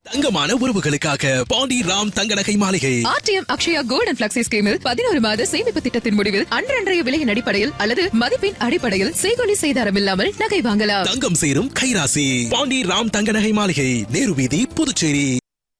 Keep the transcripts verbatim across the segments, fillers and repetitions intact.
தங்கமான உறவுகளுக்காக பாண்டி ராம் தங்க நகை மாளிகை. RTM Akshaya gold and flexi ஸ்கீமில் பதினோரு மாத சேமிப்பு திட்டத்தின் முடிவில் அன்றன்றைய விலையின் அடிப்படையில் அல்லது மதிப்பின் அடிப்படையில் செய்கொலி செய்தாரம் இல்லாமல் நகை வாங்கலாம். தங்கம் சேரும் கைராசி. பாண்டி ராம் தங்க நகை மாளிகை, நேரு வீதி, புதுச்சேரி.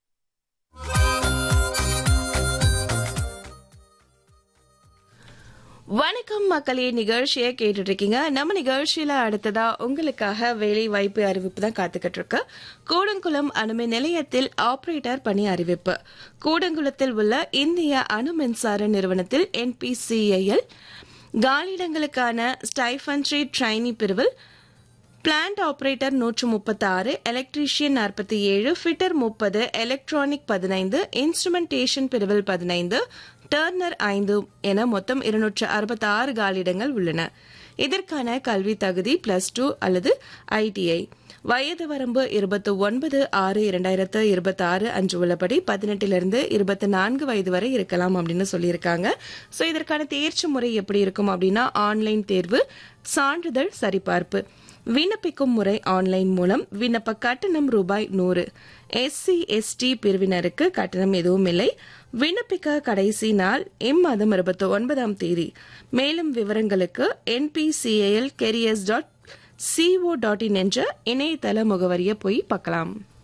வணக்கம் மக்களே, நிகழ்ச்சியை கேட்டுட்டு இருக்கீங்க. நம்ம நிகழ்ச்சியில அடுத்ததா உங்களுக்காக வேலை வாய்ப்பு அறிவிப்பு தான் காத்துக்கிட்டு இருக்கு. கூடங்குளம் அணுமின் நிலையத்தில் ஆபரேட்டர் பணி அறிவிப்பு. கூடங்குளத்தில் உள்ள இந்திய அணு மின்சார நிறுவனத்தில் என்பிசிஐஎல் காலியிடங்களுக்கான ஸ்டைஃபன்ட்ரி ட்ரைனி பிரிவில் பிளான்ட் ஆபரேட்டர் நூற்று முப்பத்தி ஆறு, எலக்ட்ரீஷியன் நாற்பத்தி ஏழு, ஃபிட்டர் முப்பது, எலக்ட்ரானிக் பதினைந்து, இன்ஸ்ட்ருமெண்டேஷன் பிரிவில் பதினைந்து, டர்னர் ஐந்து என மொத்தம் இருநூற்று அறுபத்தி ஆறு காலியிடங்கள் உள்ளன. இதற்கான கல்வி தகுதி பிளஸ் டூ அல்லது ஐடிஐ. வயது வரம்பு இருபத்தி ஒன்பது ஆறு இரண்டாயிரத்து இருபத்தி ஆறு அன்று உள்ளபடி பதினெட்டிலிருந்து இருபத்தி நான்கு வயது வரை இருக்கலாம் அப்படின்னு சொல்லியிருக்காங்க. ஸோ இதற்கான தேர்ச்சி முறை எப்படி இருக்கும் அப்படின்னா, ஆன்லைன் தேர்வு, சான்றிதழ் சரிபார்ப்பு. விண்ணப்பிக்கும் முறை ஆன்லைன் மூலம். விண்ணப்ப கட்டணம் ரூபாய் நூறு. எஸ்சி எஸ்டி பிரிவினருக்கு கட்டணம் எதுவும் இல்லை. விண்ணப்பிக்க கடைசி நாள் இம்மாதம் இருபத்தி ஒன்பதாம் தேதி. மேலும் விவரங்களுக்கு NPCIL careers dot CO dot in என்ற இணையதள முகவரியை போய் பார்க்கலாம்.